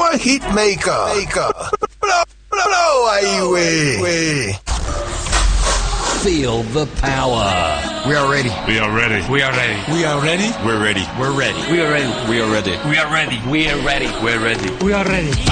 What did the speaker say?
super hit maker. Blow aí, way. Feel the power. We are ready. We are ready. We are ready. We are ready. We're ready. We're ready. We are ready. We are ready. We are ready. We are ready. We're ready. We are ready.